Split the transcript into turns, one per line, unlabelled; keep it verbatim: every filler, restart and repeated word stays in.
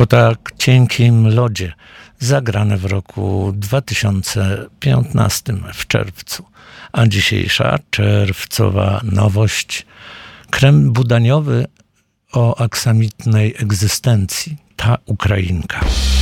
Po tak cienkim lodzie, zagrane w roku dwa tysiące piętnastym w czerwcu. A dzisiejsza czerwcowa nowość, krem budaniowy o aksamitnej egzystencji, ta Ukrainka.